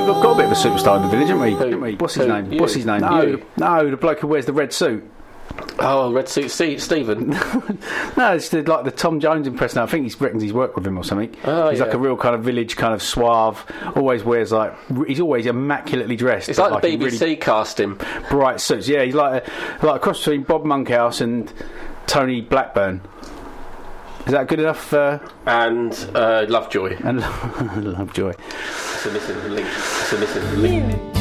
we've got a bit of a superstar in the village, haven't we? What's his name? You? What's his name? You? No, the bloke who wears the red suit. Oh, red suit Stephen. No, it's like the Tom Jones impression. I think he reckons he's worked with him or something. Oh, he's like a real kind of village, kind of suave. Always wears he's always immaculately dressed. It's like the BBC really cast him. Bright suits. Yeah, he's like a cross between Bob Monkhouse and Tony Blackburn. Is that good enough? And Lovejoy. And Lovejoy. It's a missing link.